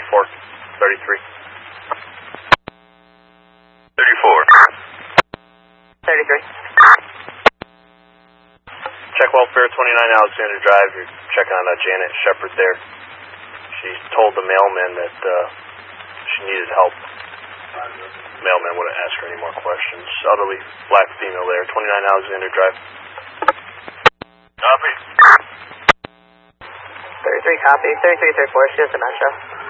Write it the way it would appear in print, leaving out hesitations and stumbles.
34, 33. 34. 33. Check welfare 29 Alexander Drive. You're checking on Janet Shepard there. She told the mailman that she needed help. Mailman wouldn't ask her any more questions. Elderly black female there, 29 Alexander Drive. Copy. 33 copy. 3334, she has dementia.